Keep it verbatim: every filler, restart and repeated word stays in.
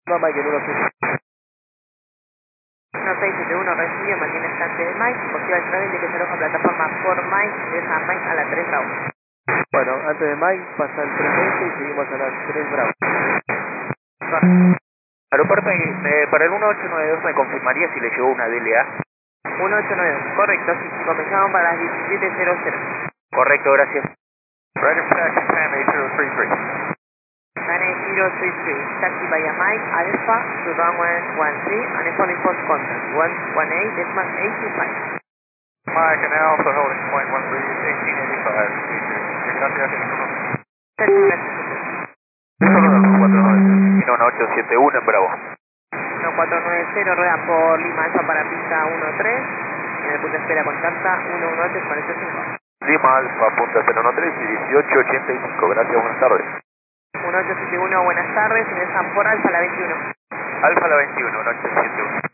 No, Mike, el uno seis. uno seis siete uno recibe, mantiene estante de Mike, posible al través de que se aloja plataforma por Mike, deja a Mike a la tres Bravo. Bueno, antes de Mike pasa el tres veinte y seguimos a las tres Bravo. Aeropuerto, eh, para el uno ocho nueve dos me confirmaría si le llegó una D L A. uno ocho nueve dos, correcto, sí, sí, comenzamos para las diecisiete cero cero. Correcto, gracias. Right in taxi, Pan eight zero three three. Nine zero three three, taxi via Mike, Alpha, to runway one three, and following post contact, one one eight, decimal eight two five. Mike and Alpha holding point one three, eighteen eighty-five. Copy, I think. uno ocho siete uno en Bravo. uno cuatro nueve cero, rueda por Lima Alfa para pista uno tres, en el punto de espera contacta uno uno ocho cuarenta y cinco. Lima Alfa, punta cero uno tres y dieciocho ochenta y cinco. Gracias, buenas tardes. uno ocho siete uno, buenas tardes, ingresan por Alfa la veintiuno. Alfa la veintiuno, uno ocho siete uno.